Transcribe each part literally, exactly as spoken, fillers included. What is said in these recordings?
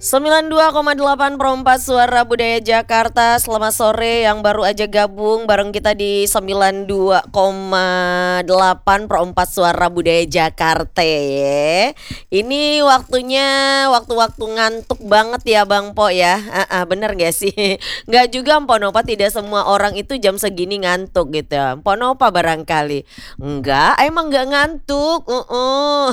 sembilan dua koma delapan Perempat Suara Budaya Jakarta. Selamat sore yang baru aja gabung bareng kita di sembilan dua koma delapan Perempat Suara Budaya Jakarta ya. Ini waktunya waktu-waktu ngantuk banget ya Bang Po ya. Ah, ah, bener gak sih? Nggak juga Mpo Nova, tidak semua orang itu jam segini ngantuk gitu ya. Mpo Nova barangkali enggak, emang nggak ngantuk. Uh-uh.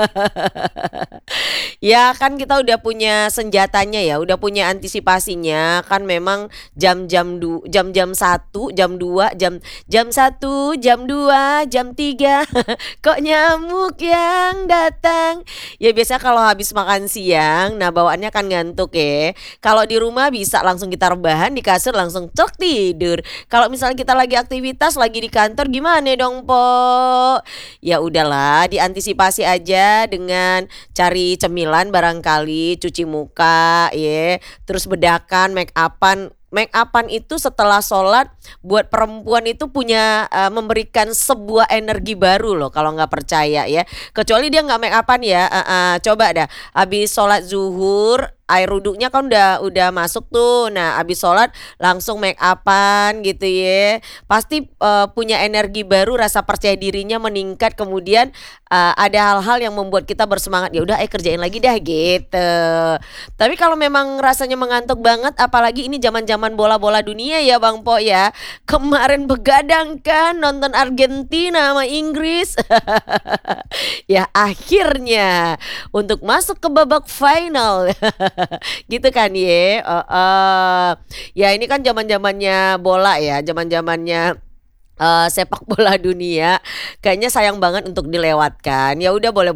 Ya kan kita udah punya senjatanya ya, udah punya antisipasinya. Kan memang jam-jam du jam-jam satu, jam dua, jam jam satu, jam dua, jam tiga kok nyamuk yang datang. Ya biasa kalau habis makan siang, nah bawaannya kan ngantuk ya. Kalau di rumah bisa langsung kita rebahan di kasur langsung cok tidur. Kalau misalnya kita lagi aktivitas lagi di kantor gimana dong Po? Ya udahlah, diantisipasi aja dengan cari cemilan barangkali, cuci muka ya, terus bedakan, make upan. Make upan itu setelah sholat buat perempuan itu punya uh, memberikan sebuah energi baru loh kalau nggak percaya ya. Kecuali dia nggak make upan ya, uh, uh, coba dah. Habis sholat zuhur air wudhunya kan udah udah masuk tuh. Nah habis sholat langsung make upan gitu ya. Pasti uh, punya energi baru, rasa percaya dirinya meningkat. Kemudian uh, ada hal-hal yang membuat kita bersemangat. Ya udah, eh kerjain lagi dah gitu. Tapi kalau memang rasanya mengantuk banget, apalagi ini zaman-zaman bola-bola dunia ya Bang Po ya. Kemarin begadang kan nonton Argentina sama Inggris. Ya akhirnya untuk masuk ke babak final. Gitu kan ye. Uh, uh. Ya ini kan zaman-zamannya bola ya, zaman-zamannya uh, sepak bola dunia. Kayaknya sayang banget untuk dilewatkan. Ya udah boleh